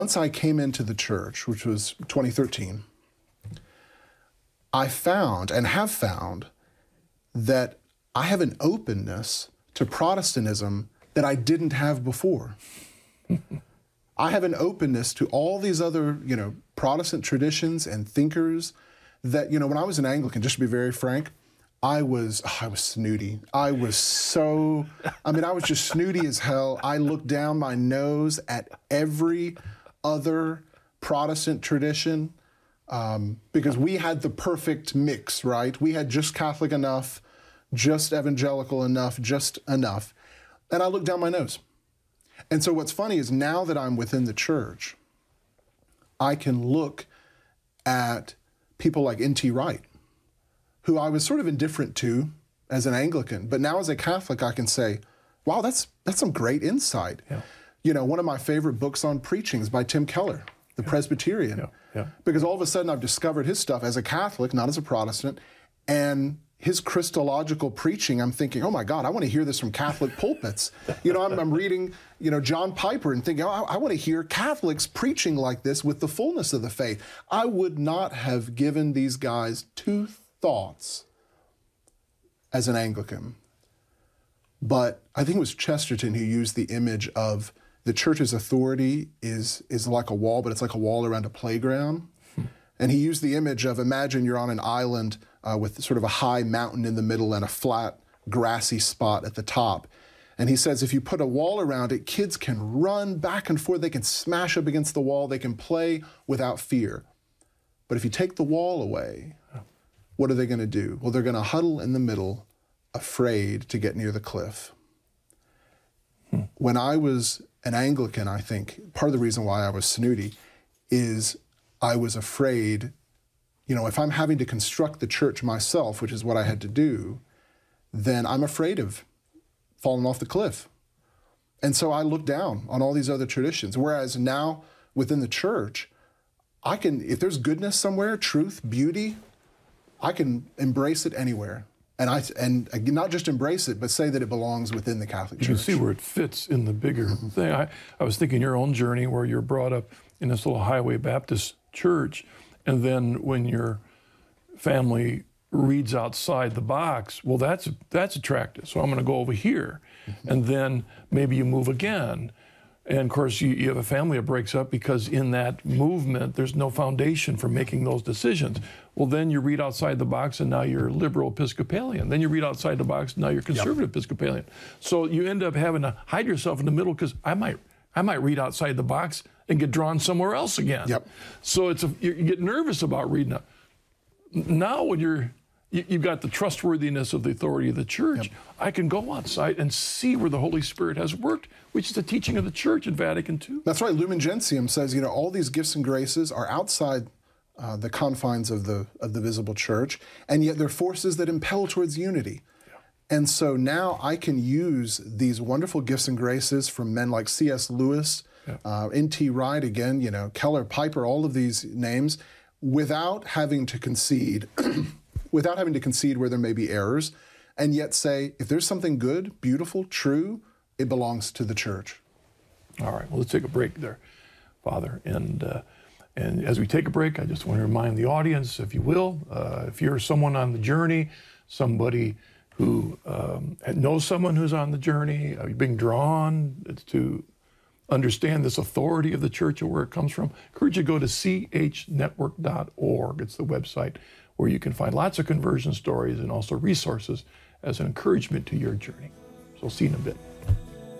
Once I came into the church, which was 2013, I found and have found that I have an openness to Protestantism that I didn't have before. I have an openness to all these other, Protestant traditions and thinkers that, when I was an Anglican, just to be very frank, I was snooty. I was just snooty as hell. I looked down my nose at every other Protestant tradition because we had the perfect mix, right? We had just Catholic enough, just evangelical enough, just enough. And I looked down my nose. And so what's funny is now that I'm within the church, I can look at people like N.T. Wright, who I was sort of indifferent to as an Anglican. But now as a Catholic, I can say, wow, that's some great insight. Yeah. One of my favorite books on preaching is by Tim Keller, the Presbyterian. Yeah. Because all of a sudden I've discovered his stuff as a Catholic, not as a Protestant, and his Christological preaching, I'm thinking, oh my God, I want to hear this from Catholic pulpits. I'm reading, John Piper and thinking, oh, I want to hear Catholics preaching like this with the fullness of the faith. I would not have given these guys two thoughts as an Anglican. But I think it was Chesterton who used the image of the church's authority is like a wall, but it's like a wall around a playground. And he used the image of, imagine you're on an island with sort of a high mountain in the middle and a flat, grassy spot at the top. And he says if you put a wall around it, kids can run back and forth, they can smash up against the wall, they can play without fear. But if you take the wall away, what are they going to do? Well, they're going to huddle in the middle, afraid to get near the cliff. When I was an Anglican, I think, part of the reason why I was snooty is I was afraid, if I'm having to construct the church myself, which is what I had to do, then I'm afraid of falling off the cliff. And so I look down on all these other traditions. Whereas now within the church, I can, if there's goodness somewhere, truth, beauty, I can embrace it anywhere. And not just embrace it, but say that it belongs within the Catholic Church. You can see where it fits in the bigger thing. I was thinking your own journey where you're brought up in this little Highway Baptist church, and then when your family reads outside the box, well, that's attractive, so I'm going to go over here. And then maybe you move again. And of course, you have a family that breaks up because in that movement, there's no foundation for making those decisions. Well, then you read outside the box and now you're liberal Episcopalian. Then you read outside the box and now you're conservative Episcopalian. So you end up having to hide yourself in the middle because I might read outside the box and get drawn somewhere else again. So you get nervous about reading it. Now when you've got the trustworthiness of the authority of the church, I can go outside and see where the Holy Spirit has worked, which is the teaching of the church in Vatican II. That's right. Lumen Gentium says, all these gifts and graces are outside the confines of the visible church, and yet they're forces that impel towards unity. And so now I can use these wonderful gifts and graces from men like C.S. Lewis, N.T. Wright, again, Keller, Piper, all of these names, without having to concede where there may be errors, and yet say, if there's something good, beautiful, true, it belongs to the church. All right, well, let's take a break there, Father. And as we take a break, I just want to remind the audience, if you will, if you're someone on the journey, somebody who knows someone who's on the journey, being drawn to understand this authority of the church and where it comes from, I encourage you to go to chnetwork.org. It's the website where you can find lots of conversion stories and also resources as an encouragement to your journey. So see you in a bit.